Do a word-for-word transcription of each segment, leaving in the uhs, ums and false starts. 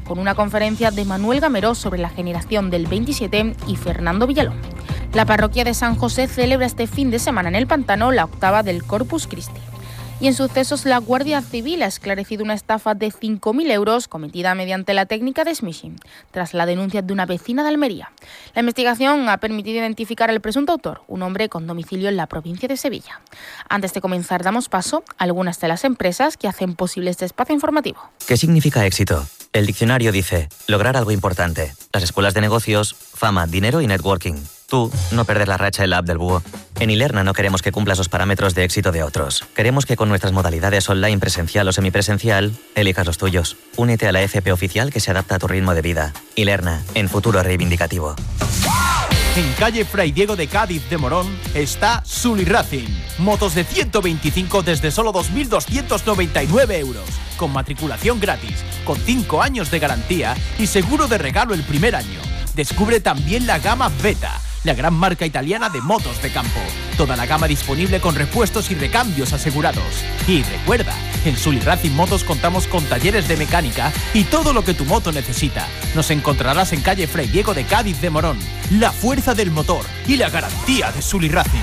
con una conferencia de Manuel Gamero sobre la generación del veintisiete y Fernando Villalón. La parroquia de San José celebra este fin de semana en el Pantano la octava del Corpus Christi. Y en sucesos, la Guardia Civil ha esclarecido una estafa de cinco mil euros cometida mediante la técnica de smishing, tras la denuncia de una vecina de Almería. La investigación ha permitido identificar al presunto autor, un hombre con domicilio en la provincia de Sevilla. Antes de comenzar, damos paso a algunas de las empresas que hacen posible este espacio informativo. ¿Qué significa éxito? El diccionario dice, lograr algo importante. Las escuelas de negocios, fama, dinero y networking. Tú, no perder la racha en la app del búho. En Ilerna no queremos que cumplas los parámetros de éxito de otros. Queremos que con nuestras modalidades online, presencial o semipresencial, elijas los tuyos. Únete a la F P oficial que se adapta a tu ritmo de vida. Ilerna, en futuro reivindicativo. En calle Fray Diego de Cádiz de Morón está Sully Racing. Motos de ciento veinticinco desde solo dos mil doscientos noventa y nueve euros. Con matriculación gratis, con cinco años de garantía y seguro de regalo el primer año. Descubre también la gama Beta, la gran marca italiana de motos de campo. Toda la gama disponible con repuestos y recambios asegurados. Y recuerda, en Sully Racing Motos contamos con talleres de mecánica y todo lo que tu moto necesita. Nos encontrarás en calle Fray Diego de Cádiz de Morón. La fuerza del motor y la garantía de Sully Racing.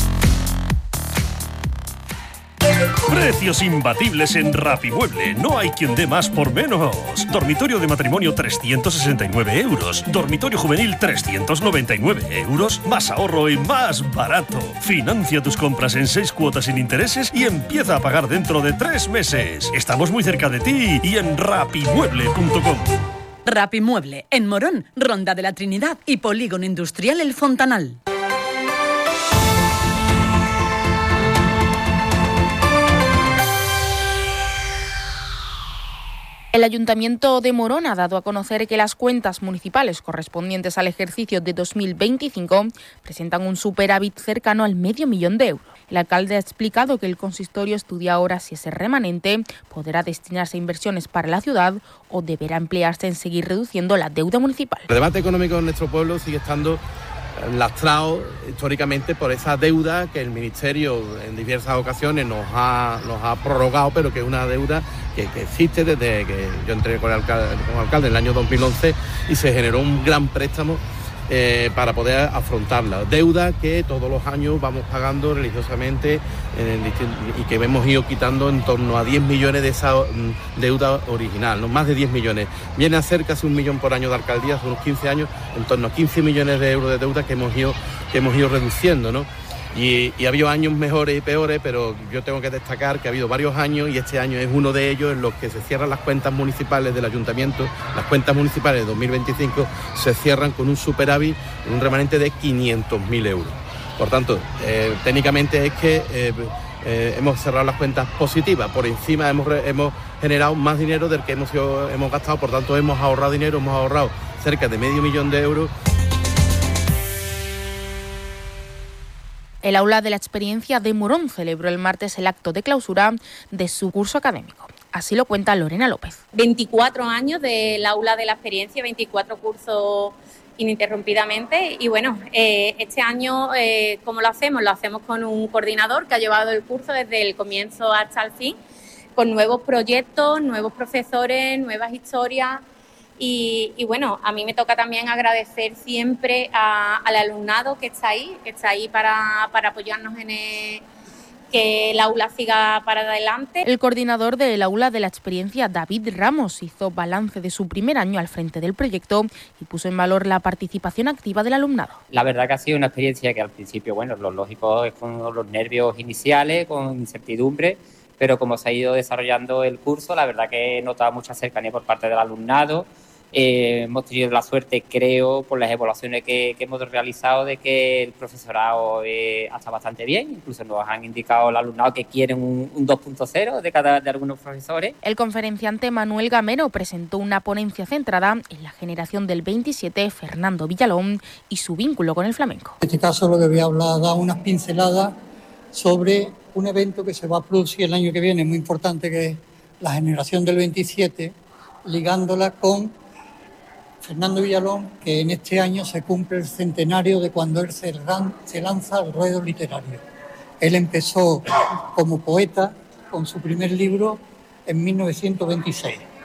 Precios imbatibles en Rapimueble. No hay quien dé más por menos. Dormitorio de matrimonio trescientos sesenta y nueve euros. Dormitorio juvenil trescientos noventa y nueve euros. Más ahorro y más barato. Financia tus compras en seis cuotas sin intereses y empieza a pagar dentro de tres meses. Estamos muy cerca de ti y en rapimueble punto com. Rapimueble, en Morón, Ronda de la Trinidad y Polígono Industrial El Fontanal. El Ayuntamiento de Morón ha dado a conocer que las cuentas municipales correspondientes al ejercicio de dos mil veinticinco presentan un superávit cercano al medio millón de euros. El alcalde ha explicado que el consistorio estudia ahora si ese remanente podrá destinarse a inversiones para la ciudad o deberá emplearse en seguir reduciendo la deuda municipal. El debate económico en nuestro pueblo sigue estando lastrado históricamente por esa deuda que el Ministerio en diversas ocasiones nos ha, nos ha prorrogado, pero que es una deuda que, que existe desde que yo entré como alcalde, como alcalde en el año dos mil once y se generó un gran préstamo eh, para poder afrontarla. Deuda que todos los años vamos pagando religiosamente en y que hemos ido quitando en torno a diez millones de esa deuda original, ¿no? Más de diez millones. Viene a ser casi un millón por año de alcaldía, hace unos quince años, en torno a quince millones de euros de deuda que hemos ido, que hemos ido reduciendo, ¿no? Y, y ha habido años mejores y peores, pero yo tengo que destacar que ha habido varios años y este año es uno de ellos en los que se cierran las cuentas municipales del ayuntamiento. Las cuentas municipales de dos mil veinticinco se cierran con un superávit, un remanente de quinientos mil euros. Por tanto, eh, técnicamente es que eh, eh, hemos cerrado las cuentas positivas. Por encima hemos, hemos generado más dinero del que hemos, hemos gastado, por tanto hemos ahorrado dinero, hemos ahorrado cerca de medio millón de euros. El Aula de la Experiencia de Morón celebró el martes el acto de clausura de su curso académico. Así lo cuenta Lorena López. veinticuatro años del Aula de la Experiencia, veinticuatro cursos ininterrumpidamente y bueno, eh, este año, eh, ¿cómo lo hacemos? Lo hacemos con un coordinador que ha llevado el curso desde el comienzo hasta el fin, con nuevos proyectos, nuevos profesores, nuevas historias. Y, y bueno, a mí me toca también agradecer siempre a, al alumnado que está ahí, que está ahí para, para apoyarnos en el, que el aula siga para adelante. El coordinador del Aula de la Experiencia, David Ramos, hizo balance de su primer año al frente del proyecto y puso en valor la participación activa del alumnado. La verdad que ha sido una experiencia que al principio, bueno, lo lógico es con los nervios iniciales, con incertidumbre, pero como se ha ido desarrollando el curso, la verdad que he notado mucha cercanía por parte del alumnado. Eh, hemos tenido la suerte, creo, por las evaluaciones que, que hemos realizado, de que el profesorado eh, ha estado bastante bien. Incluso nos han indicado el alumnado que quieren un, un dos punto cero de cada de algunos profesores. El conferenciante Manuel Gamero presentó una ponencia centrada en la generación del veintisiete, Fernando Villalón, y su vínculo con el flamenco. En este caso lo que voy a hablar, dar unas pinceladas sobre un evento que se va a producir el año que viene, muy importante, que es la generación del veintisiete, ligándola con Fernando Villalón, que en este año se cumple el centenario de cuando él se lanza al ruedo literario. Él empezó como poeta con su primer libro en mil novecientos veintiséis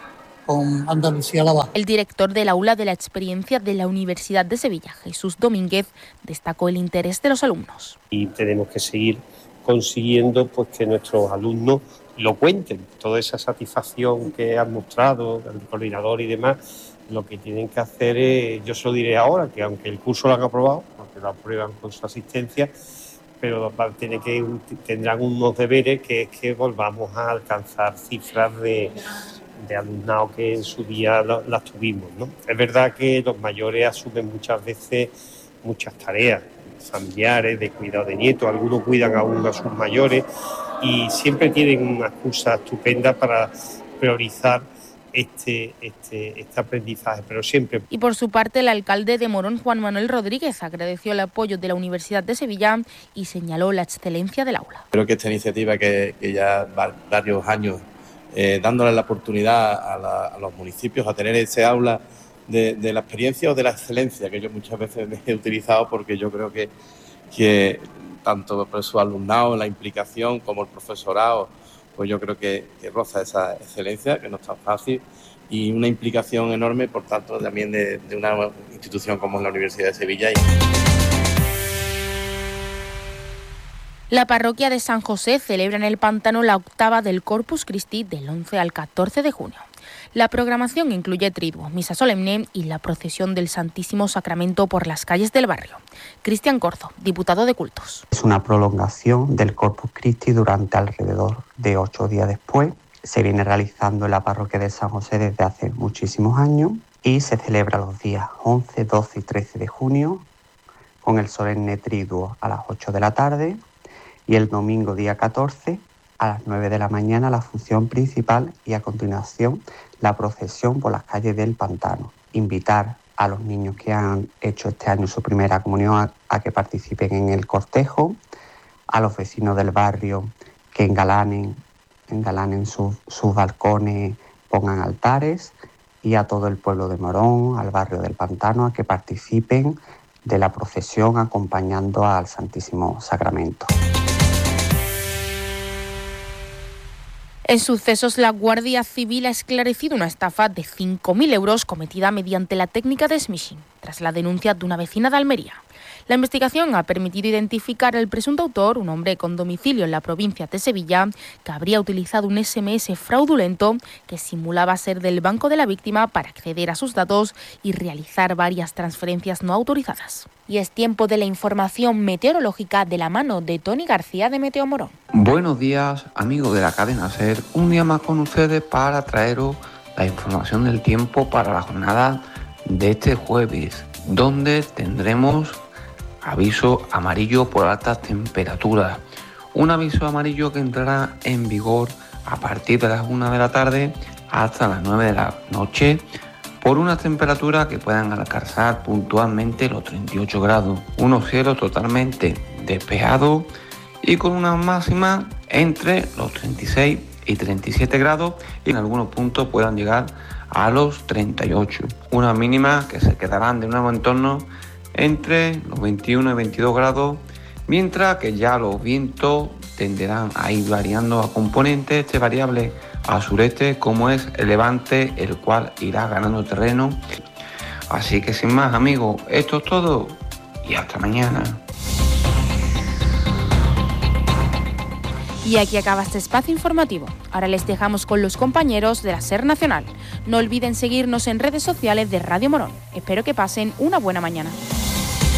con Andalucía a la baja. El director del aula de la experiencia de la Universidad de Sevilla, Jesús Domínguez, destacó el interés de los alumnos. Y tenemos que seguir consiguiendo pues que nuestros alumnos lo cuenten, toda esa satisfacción que han mostrado el coordinador y demás. Lo que tienen que hacer es, yo se lo diré ahora, que aunque el curso lo han aprobado, porque lo aprueban con su asistencia, pero tiene que, tendrán unos deberes que es que volvamos a alcanzar cifras de, de alumnado que en su día lo, las tuvimos, ¿no? Es verdad que los mayores asumen muchas veces muchas tareas familiares, de cuidado de nietos, algunos cuidan aún a sus mayores y siempre tienen una excusa estupenda para priorizar Este, este, este aprendizaje, pero siempre. Y por su parte, el alcalde de Morón, Juan Manuel Rodríguez, agradeció el apoyo de la Universidad de Sevilla y señaló la excelencia del aula. Creo que esta iniciativa que, que ya va varios años eh, dándole la oportunidad a, la, a los municipios a tener ese aula de, de la experiencia o de la excelencia, que yo muchas veces he utilizado porque yo creo que, que tanto por su alumnado, la implicación como el profesorado, pues yo creo que, que roza esa excelencia, que no es tan fácil, y una implicación enorme, por tanto, también de, de una institución como la Universidad de Sevilla. La parroquia de San José celebra en el Pantano la octava del Corpus Christi del once al catorce de junio. La programación incluye triduo, misa solemne y la procesión del Santísimo Sacramento por las calles del barrio. Cristian Corzo, diputado de Cultos. Es una prolongación del Corpus Christi durante alrededor de ocho días después. Se viene realizando en la parroquia de San José desde hace muchísimos años y se celebra los días once, doce y trece de junio con el solemne triduo a las ocho de la tarde y el domingo día catorce a las nueve de la mañana la función principal y a continuación la procesión por las calles del Pantano. Invitar a los niños que han hecho este año su primera comunión a, a que participen en el cortejo, a los vecinos del barrio que engalanen, engalanen sus, sus balcones, pongan altares, y a todo el pueblo de Morón, al barrio del Pantano, a que participen de la procesión acompañando al Santísimo Sacramento. En sucesos, la Guardia Civil ha esclarecido una estafa de cinco mil euros cometida mediante la técnica de smishing, tras la denuncia de una vecina de Almería. La investigación ha permitido identificar al presunto autor, un hombre con domicilio en la provincia de Sevilla, que habría utilizado un ese eme ese fraudulento que simulaba ser del banco de la víctima para acceder a sus datos y realizar varias transferencias no autorizadas. Y es tiempo de la información meteorológica de la mano de Tony García de Meteo Morón. Buenos días, amigos de la cadena SER. Un día más con ustedes para traeros la información del tiempo para la jornada de este jueves, donde tendremos aviso amarillo por altas temperaturas. Un aviso amarillo que entrará en vigor a partir de las una de la tarde hasta las nueve de la noche por unas temperaturas que puedan alcanzar puntualmente los treinta y ocho grados. Unos cielos totalmente despejados y con una máxima entre los treinta y seis y treinta y siete grados y en algunos puntos puedan llegar a los treinta y ocho. Unas mínimas que se quedarán de nuevo en torno entre los veintiuno y veintidós grados, mientras que ya los vientos tenderán a ir variando a componentes este variable a sureste, como es el levante, el cual irá ganando terreno. Así que sin más, amigos, esto es todo y hasta mañana. Y aquí acaba este espacio informativo. Ahora les dejamos con los compañeros de la SER Nacional. No olviden seguirnos en redes sociales de Radio Morón. Espero que pasen una buena mañana.